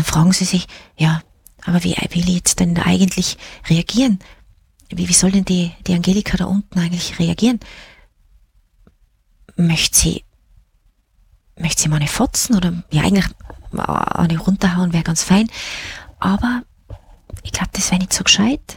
dann fragen sie sich, ja, aber wie will ich jetzt denn eigentlich reagieren? Wie soll denn die Angelika da unten eigentlich reagieren? Möchte sie mal eine fotzen oder ja, eigentlich eine runterhauen wäre ganz fein, aber ich glaube, das wäre nicht so gescheit.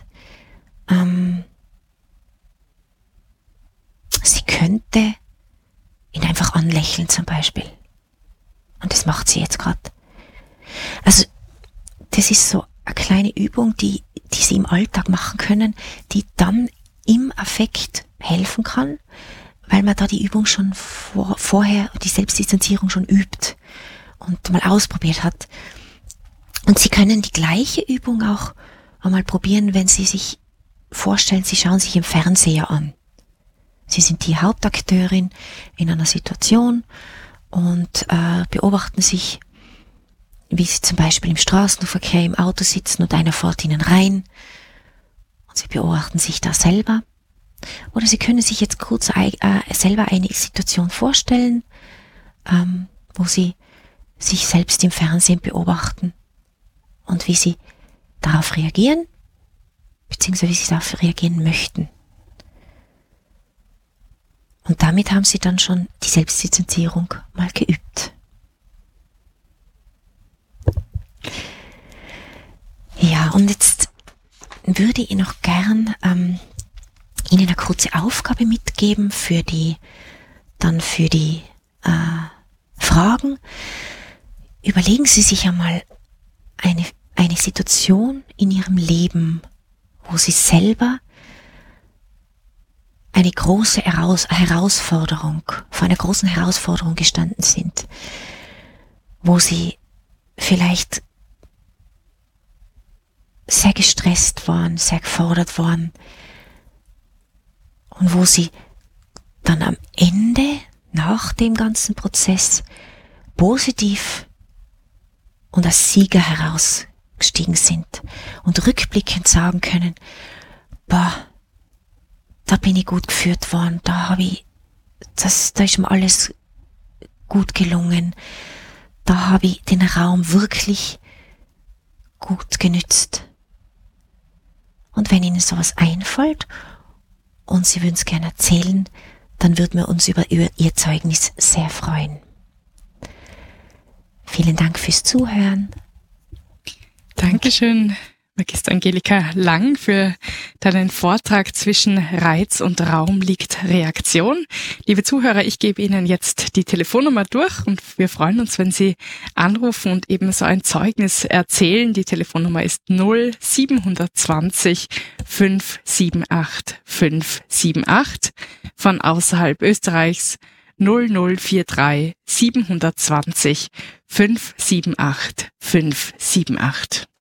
Sie könnte ihn einfach anlächeln zum Beispiel. Und das macht sie jetzt gerade. Also das ist so eine kleine Übung, die sie im Alltag machen können, die dann im Affekt helfen kann, weil man da die Übung schon vorher, die Selbstdistanzierung schon übt und mal ausprobiert hat. Und Sie können die gleiche Übung auch einmal probieren, wenn Sie sich vorstellen, Sie schauen sich im Fernseher an. Sie sind die Hauptakteurin in einer Situation und beobachten sich, wie Sie zum Beispiel im Straßenverkehr im Auto sitzen und einer fährt Ihnen rein und Sie beobachten sich da selber. Oder Sie können sich jetzt kurz selber eine Situation vorstellen, wo Sie sich selbst im Fernsehen beobachten und wie Sie darauf reagieren, beziehungsweise wie Sie darauf reagieren möchten. Und damit haben Sie dann schon die Selbstdistanzierung mal geübt. Ja, und jetzt würde ich noch gern Ihnen eine kurze Aufgabe mitgeben für die Fragen. Überlegen Sie sich einmal eine Situation in Ihrem Leben, wo Sie selber vor einer großen Herausforderung gestanden sind, wo Sie vielleicht sehr gestresst waren, sehr gefordert waren und wo Sie dann am Ende, nach dem ganzen Prozess, positiv und als Sieger herausgestiegen sind und rückblickend sagen können, da bin ich gut geführt worden, da ist mir alles gut gelungen, da habe ich den Raum wirklich gut genützt. Und wenn Ihnen sowas einfällt und Sie würden es gerne erzählen, dann würden wir uns über Ihr Zeugnis sehr freuen. Vielen Dank fürs Zuhören. Dankeschön, Magister Angelika Lang, für deinen Vortrag zwischen Reiz und Raum liegt Reaktion. Liebe Zuhörer, ich gebe Ihnen jetzt die Telefonnummer durch und wir freuen uns, wenn Sie anrufen und eben so ein Zeugnis erzählen. Die Telefonnummer ist 0720 578 578, von außerhalb Österreichs 0043 720 578 578.